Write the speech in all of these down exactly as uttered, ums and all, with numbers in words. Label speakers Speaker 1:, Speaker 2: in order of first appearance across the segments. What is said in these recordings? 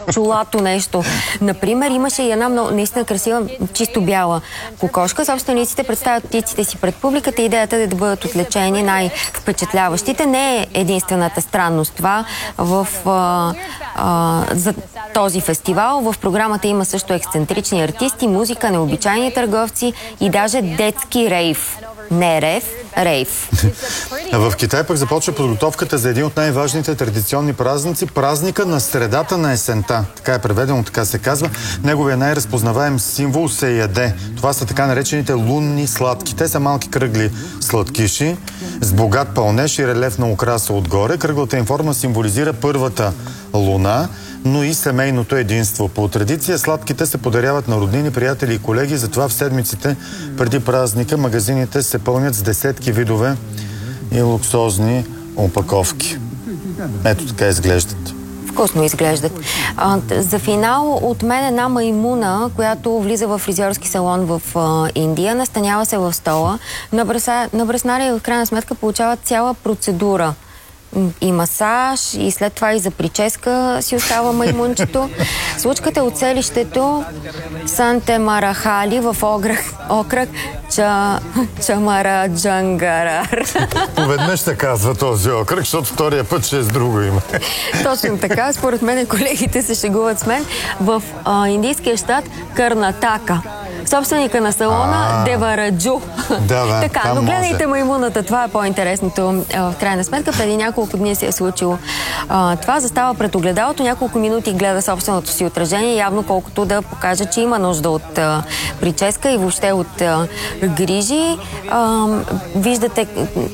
Speaker 1: чулато нещо. Например, имаше и една много, наистина красива, чисто бяла кокошка. Собствениците представят птиците си пред публиката. Идеята е да бъдат отличени най-впечатляващите. Не е единствената странност това в, а, а, за този фестивал. В програмата има също ексцентрични артисти, музика, необичайни търговци и даже детски рейв. Не рев, рейв.
Speaker 2: В Китай пък започва подготовката за един от най-важните традиционни празници, празника на средата на есента. Така е преведено, така се казва. Неговия най-разпознаваем символ се яде. Това са така наречените лунни сладки. Те са малки кръгли сладкиши с богат пълнеж и релефна украса отгоре. Кръглата им форма символизира първата луна, но и семейното единство. По традиция сладките се подаряват на роднини, приятели и колеги, затова в седмиците преди празника магазините се пълнят с десетки видове и луксозни опаковки. Ето така изглеждат.
Speaker 1: Вкусно изглеждат. А, за финал от мен една маймуна, която влиза в фризьорски салон в а, Индия, настанява се в стола. На, браса, на браснаря в крайна сметка получава цяла процедура. И масаж, и след това и за прическа си остава маймунчето. Случката е от селището Санте Марахали в окръг, окръг Ча, Чамара Джангарар.
Speaker 2: Поведнъж се казва този окръг, защото втория път ще е с друго име.
Speaker 1: Точно така. Според мен колегите се шегуват с мен. В а, индийския щат Карнатака. Собственика на салона Девараджу.
Speaker 2: Да, да,
Speaker 1: така, но гледайте маймуната, това е по-интересното в крайна сметка. Преди няколко дни се е случило а, това. Застава пред огледалото, няколко минути гледа собственото си отражение, явно колкото да покаже, че има нужда от а, прическа и въобще от а, грижи. А, виждате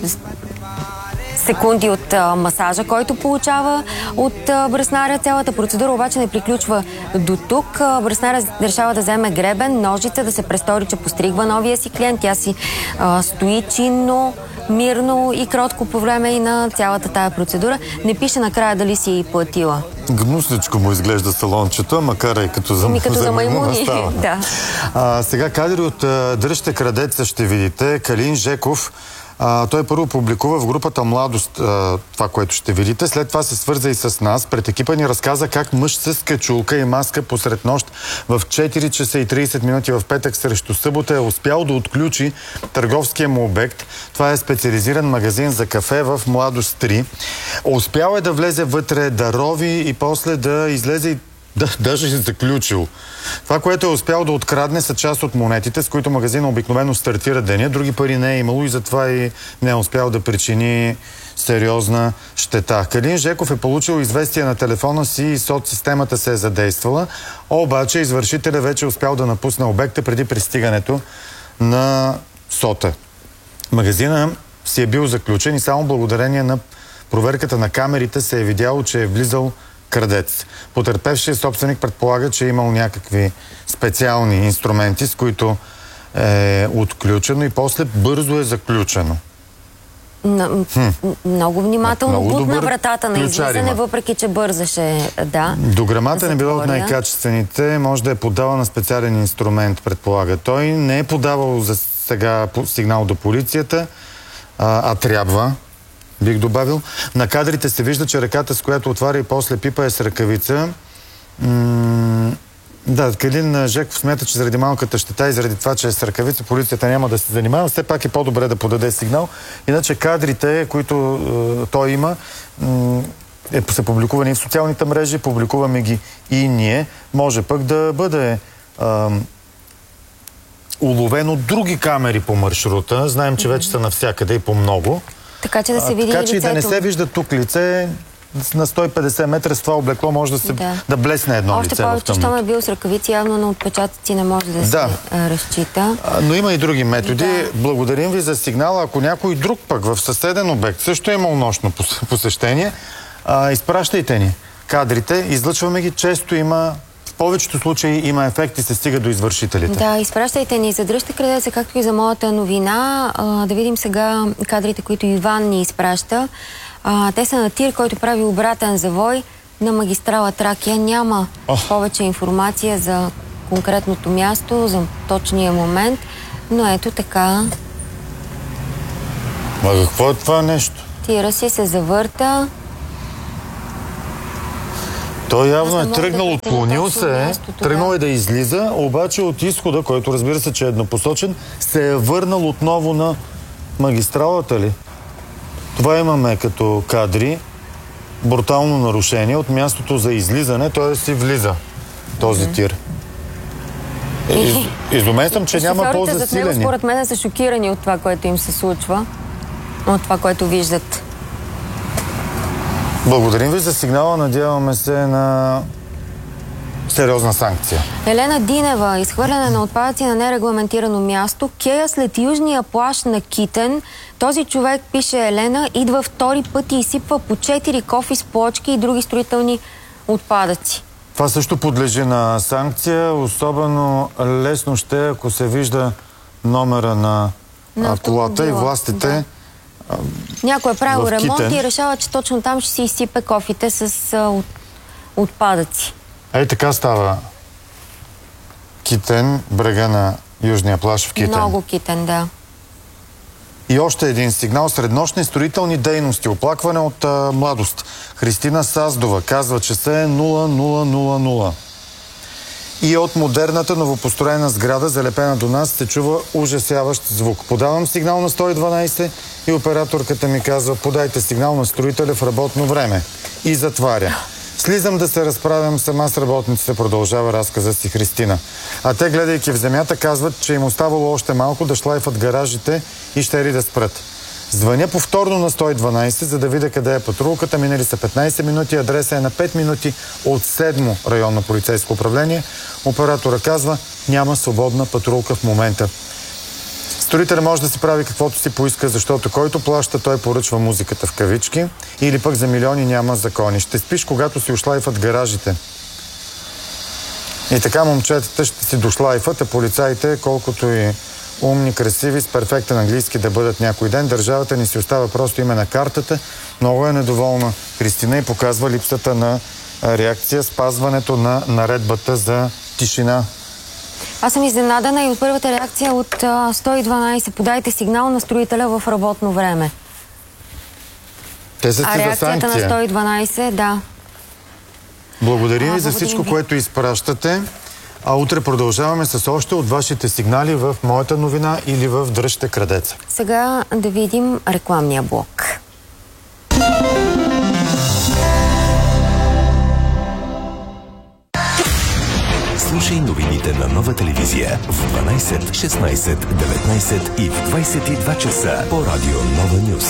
Speaker 1: секунди от а, масажа, който получава от а, браснаря. Цялата процедура обаче не приключва до тук. А, браснаря решава да вземе гребен, ножица, да се престори, че постригва новия си клиент. Тя си а, стои чинно, мирно и кротко по време и на цялата тая процедура. Не пише накрая дали си и платила.
Speaker 2: Гнусничко му изглежда салончето, макар и като за,
Speaker 1: Ами, като за, за маймуни.
Speaker 2: Да. А, сега кадри от а, Дръжте крадеца ще видите. Калин Жеков. А, той първо публикува в групата Младост а, това, което ще видите. След това се свърза и с нас. Пред екипа ни разказа как мъж с качулка и маска посред нощ в четири часа и трийсет минути в петък срещу събота е успял да отключи търговския му обект. Това е специализиран магазин за кафе в Младост три. Успял е да влезе вътре, да рови и после да излезе и Да, даже е заключил. Това, което е успял да открадне, са част от монетите, с които магазина обикновено стартира деня. Други пари не е имало и затова и не е успял да причини сериозна щета. Калин Жеков е получил известие на телефона си и соцсистемата се е задействала, обаче извършителя вече е успял да напусне обекта преди пристигането на сота. Магазина си е бил заключен и само благодарение на проверката на камерите се е видяло, че е влизал крадец. Потърпевшият собственик предполага, че е имал някакви специални инструменти, с които е отключено и после бързо е заключено.
Speaker 1: На, хм. Много внимателно
Speaker 2: много
Speaker 1: бутна вратата на излизане, въпреки че бързаше, да.
Speaker 2: Дограмата не била от най-качествените, може да е подала на специален инструмент, предполага. Той не е подавал за сега сигнал до полицията, а, а трябва. Бих добавил. На кадрите се вижда, че ръката, с която отваря и после пипа, е с ръкавица. М да, Калин Жеков смята, че заради малката щета и заради това, че е с ръкавица, полицията няма да се занимава. Все пак е по-добре да подаде сигнал. Иначе кадрите, които е, той има, е, са публикувани в социалните мрежи, публикуваме ги и ние. Може пък да бъде е, уловен от други камери по маршрута. Знаем, че вече са навсякъде и по много.
Speaker 1: Така че да се види
Speaker 2: а, така че
Speaker 1: лицето.
Speaker 2: и да не се вижда тук лице, на сто и петдесет метра с това облекло може да се да, да блесне едно
Speaker 1: Още
Speaker 2: лице.
Speaker 1: Още повече, щом е бил с ръкавици, явно на отпечатъци не може да, да. се а, разчита.
Speaker 2: А, но има и други методи.
Speaker 1: Да.
Speaker 2: Благодарим ви за сигнала. Ако някой друг пък в съседен обект също е имал нощно посещение, а, изпращайте ни кадрите, излъчваме ги. Често има, в повечето случаи има ефект и се стига до извършителите.
Speaker 1: Да, изпращайте ни за Дръжте крадеца, както и за моята новина. А, да видим сега кадрите, които Иван ни изпраща. А, те са на тир, който прави обратен завой на магистрала Тракия. Няма oh. повече информация за конкретното място, за точния момент, но ето така.
Speaker 2: Ма какво е това нещо?
Speaker 1: Тира си се завърта.
Speaker 2: Той явно е тръгнал, отклонил се, тръгнал е да излиза, обаче от изхода, който разбира се, че е еднопосочен, се е върнал отново на магистралата ли? Това имаме като кадри. Брутално нарушение от мястото за излизане, той си влиза този mm-hmm. тир. Из, изумен съм, че няма по-засилени.
Speaker 1: Него, според мен са шокирани от това, което им се случва, от това, което виждат.
Speaker 2: Благодарим ви за сигнала. Надяваме се на сериозна санкция.
Speaker 1: Елена Динева. Изхвърляне на отпадъци на нерегламентирано място. Кея след южния плаж на Китен. Този човек, пише Елена, идва втори път и изсипва по четири кофи с плочки и други строителни отпадъци.
Speaker 2: Това също подлежи на санкция. Особено лесно ще, ако се вижда номера на, на колата и властите. Да.
Speaker 1: Някой е правил ремонт и решава, че точно там ще си изсипе кофите с а, от, отпадъци.
Speaker 2: Ей, така става Китен, брега на южния плаж в Китен.
Speaker 1: Много Китен, да.
Speaker 2: И още един сигнал. Среднощни строителни дейности. Оплакване от а, младост. Христина Саздова казва, че се е нула нула нула нула. И от модерната новопостроена сграда, залепена до нас, се чува ужасяващ звук. Подавам сигнал на сто и дванайсет и операторката ми казва, подайте сигнал на строителя в работно време. И затваря. Слизам да се разправям сама с работниците, продължава разказа си Христина. А те, гледайки в земята, казват, че им оставало още малко да шлайфат гаражите и ще ли да спрат. Звъня повторно на сто и дванайсет, за да видя къде е патрулката. Минали са петнайсет минути, адреса е на пет минути от седмо районно полицейско управление. Оператора казва, няма свободна патрулка в момента. Строителя може да си прави каквото си поиска, защото който плаща, той поръчва музиката в кавички, или пък за милиони няма закони. Ще спиш, когато си ушлайфат гаражите. И така момчетата ще си дошлайфат, а полицаите, колкото и умни, красиви, с перфектен английски да бъдат някой ден, държавата ни си остава просто име на картата. Много е недоволна Христина и показва липсата на реакция, спазването на наредбата за тишина.
Speaker 1: Аз съм изненадана и от първата реакция от а, сто и дванайсет. Подайте сигнал на строителя в работно време.
Speaker 2: Те са
Speaker 1: а реакцията на сто и дванайсет, да.
Speaker 2: Благодарим ви за всичко, което изпращате. А утре продължаваме с още от вашите сигнали в Моята новина или в Дръжте крадеца.
Speaker 1: Сега да видим рекламния блок.
Speaker 3: Слушай новините на Нова телевизия в дванайсет, шестнайсет, деветнайсет и в двайсет и два часа по радио Нова Нюз.